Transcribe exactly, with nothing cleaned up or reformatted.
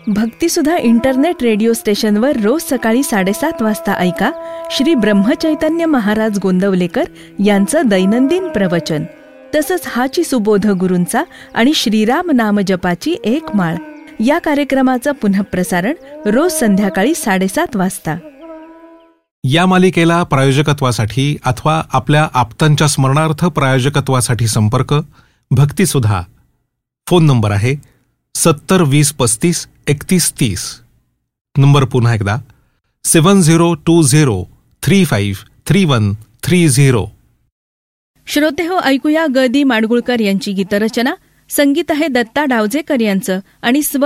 भक्तिसुधा internet radio स्टेशनवर रोज सकाळी साडेसात वाजता ऐका श्री ब्रह्मचैतन्य महाराज गोंदवलेकर यांचं दैनंदिन प्रवचन. तसंच हाची सुबोध गुरूंचा आणि श्रीराम नाम जपाची एक माळ या कार्यक्रमाचं पुनःप्रसारण रोज संध्याकाळी साडेसात वाजता. या मालिकेला प्रायोजकत्वासाठी अथवा आपल्या आप्तांच्या स्मरणार्थ प्रायोजकत्वासाठी संपर्क भक्तिसुधा. फोन नंबर आहे सत्तर वीस पस्तीस एकतीस तीस. नंबर पुन्हा एकदा सेवन zero to zero three five three one three zero. श्रोतेहो, ऐकूया ग दी माडगुळकर यांची गीतरचना. संगीत आहे दत्ता डावजेकर यांचं आणि स्वर